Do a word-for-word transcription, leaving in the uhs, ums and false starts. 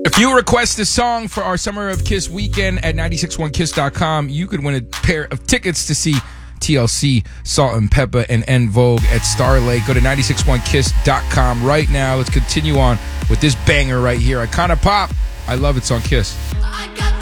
If you request a song for our Summer of Kiss weekend at nine six one kiss dot com, you could win a pair of tickets to see T L C, Salt and Pepper, and En Vogue at Star Lake. Go to nine six one kiss dot com right now. Let's continue on with this banger right here. Icona Pop. I love it. It's on Kiss. I got